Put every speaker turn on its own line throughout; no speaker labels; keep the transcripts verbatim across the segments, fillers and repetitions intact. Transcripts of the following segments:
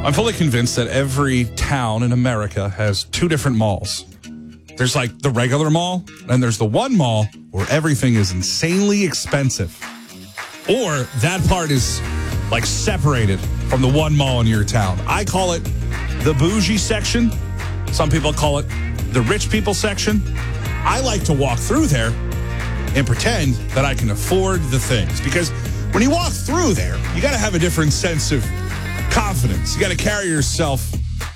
I'm fully convinced that every town in America has two different malls. There's like the regular mall, and there's the one mall where everything is insanely expensive. Or that part is like separated from the one mall in your town. I call it the bougie section. Some people call it the rich people section. I like to walk through there and pretend that I can afford the things. Because when you walk through there, you got to have a different sense of confidence. You got to carry yourself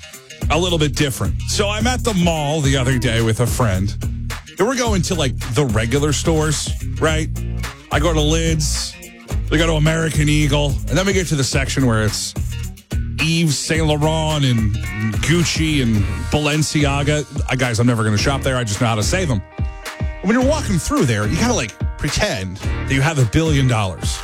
a little bit different. So I'm at the mall the other day with a friend. And we're going to like the regular stores, right? I go to Lids. We go to American Eagle. And then we get to the section where it's Yves Saint Laurent and Gucci and Balenciaga. Uh, guys, I'm never going to shop there. I just know how to say them. When you're walking through there, you got to like pretend that you have a billion dollars.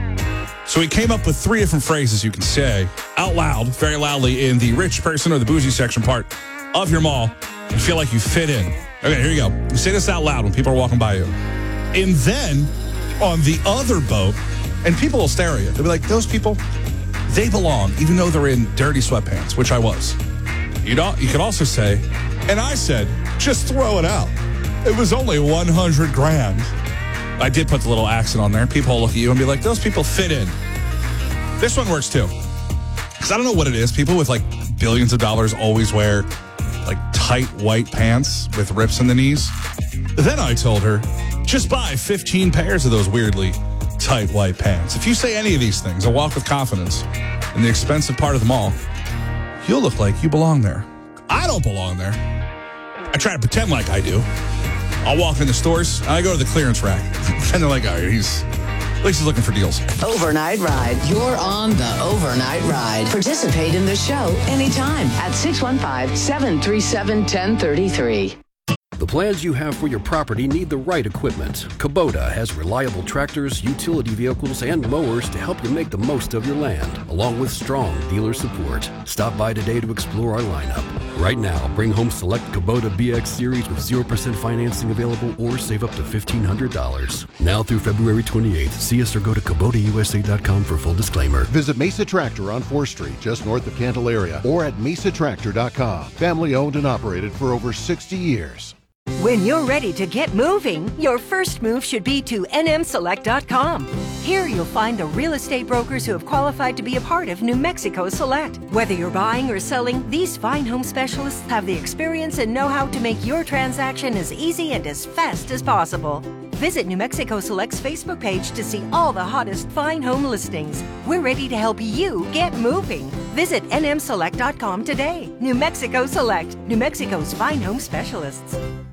So we came up with three different phrases you can say out loud, very loudly, in the rich person or the bougie section part of your mall and feel like you fit in. Okay, here you go. You say this out loud when people are walking by you. And then on the other boat, and people will stare at you. They'll be like, those people, they belong, even though they're in dirty sweatpants, which I was. You know, you could also say, and I said, just throw it out. It was only one hundred grand. I did put the little accent on there. People will look at you and be like, those people fit in. This one works too. Because I don't know what it is. People with like billions of dollars always wear like tight white pants with rips in the knees. Then I told her, just buy fifteen pairs of those weirdly tight white pants. If you say any of these things and walk with confidence in the expensive part of the mall, you'll look like you belong there. I don't belong there. I try to pretend like I do. I'll walk in the stores, and I go to the clearance rack. And they're like, oh, he's, at least he's looking for deals.
Overnight Ride. You're on the Overnight Ride. Participate in the show anytime at six one five, seven three seven, one zero three three.
The plans you have for your property need the right equipment. Kubota has reliable tractors, utility vehicles, and mowers to help you make the most of your land, along with strong dealer support. Stop by today to explore our lineup. Right now, bring home select Kubota B X Series with zero percent financing available or save up to fifteen hundred dollars. Now through February twenty-eighth, see us or go to Kubota U S A dot com for full disclaimer.
Visit Mesa Tractor on fourth Street, just north of Candelaria, or at mesa tractor dot com. Family owned and operated for over sixty years.
When you're ready to get moving, your first move should be to N M select dot com. Here you'll find the real estate brokers who have qualified to be a part of New Mexico Select. Whether you're buying or selling, these fine home specialists have the experience and know-how to make your transaction as easy and as fast as possible. Visit New Mexico Select's Facebook page to see all the hottest fine home listings. We're ready to help you get moving. Visit N M select dot com today. New Mexico Select, New Mexico's fine home specialists.